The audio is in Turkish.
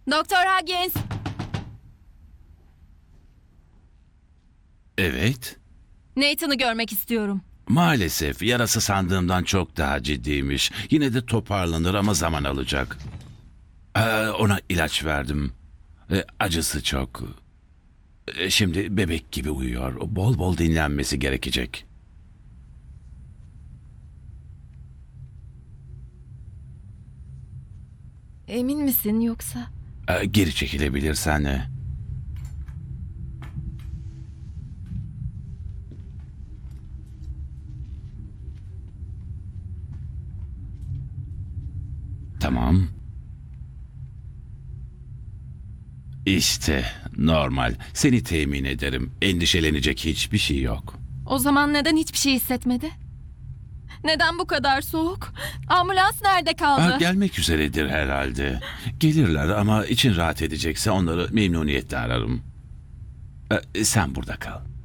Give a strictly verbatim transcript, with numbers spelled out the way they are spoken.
Doktor Huggins. Evet. Nathan'ı görmek istiyorum. Maalesef yarası sandığımdan çok daha ciddiymiş. Yine de toparlanır ama zaman alacak. Ee, ona ilaç verdim. Ee, acısı çok. Ee, şimdi bebek gibi uyuyor. Bol bol dinlenmesi gerekecek. Emin misin yoksa? Ee, geri çekilebilirsen. e. Tamam. İşte normal. Seni temin ederim. Endişelenecek hiçbir şey yok. O zaman neden hiçbir şey hissetmedi? Neden bu kadar soğuk? Ambulans nerede kaldı? Ha, gelmek üzeredir herhalde. Gelirler ama için rahat edecekse onları memnuniyetle ararım. Ee, sen burada kal.